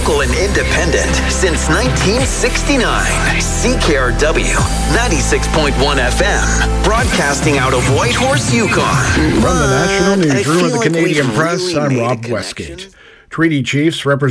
local and independent since 1969. CKRW 96.1 FM, broadcasting out of Whitehorse, Yukon. From the National Newsroom of the like Canadian we've Press, really I'm made a Rob connection. Westgate. Treaty chiefs representing